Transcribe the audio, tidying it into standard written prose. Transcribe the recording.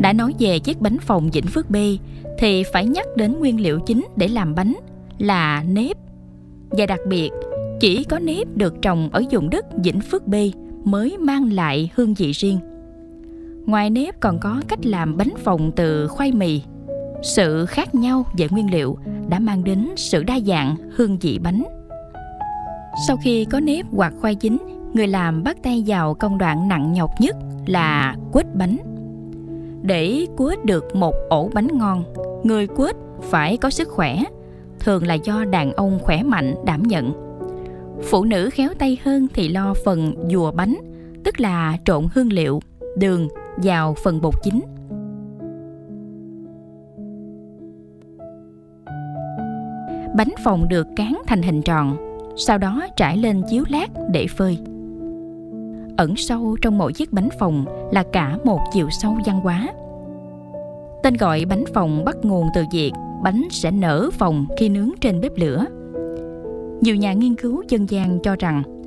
Đã nói về chiếc bánh phồng Vĩnh Phước B thì phải nhắc đến nguyên liệu chính để làm bánh là nếp. Và đặc biệt, chỉ có nếp được trồng ở vùng đất Vĩnh Phước B mới mang lại hương vị riêng. Ngoài nếp còn có cách làm bánh phồng từ khoai mì. Sự khác nhau về nguyên liệu đã mang đến sự đa dạng hương vị bánh. Sau khi có nếp hoặc khoai chín, người làm bắt tay vào công đoạn nặng nhọc nhất là quết bánh. Để quết được một ổ bánh ngon, người quết phải có sức khỏe, thường là do đàn ông khỏe mạnh đảm nhận. Phụ nữ khéo tay hơn thì lo phần dùa bánh, tức là trộn hương liệu, đường vào phần bột chính. Bánh phồng được cán thành hình tròn, sau đó trải lên chiếu lát để phơi. Ẩn sâu trong mỗi chiếc bánh phồng là cả một chiều sâu văn hóa. Tên gọi bánh phồng bắt nguồn từ việc bánh sẽ nở phồng khi nướng trên bếp lửa. Nhiều nhà nghiên cứu dân gian cho rằng